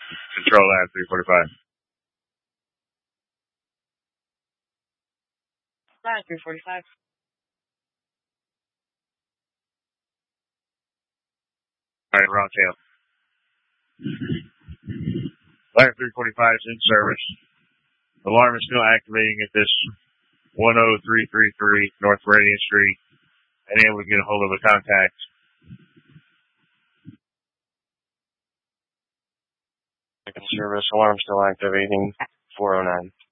Control that, 345. Line 345. Alright, wrong tail. Line 345 is in service. Alarm is still activating at this 10333 North Meridian Street. And able to get a hold of a contact. Second service, alarm still activating, 409.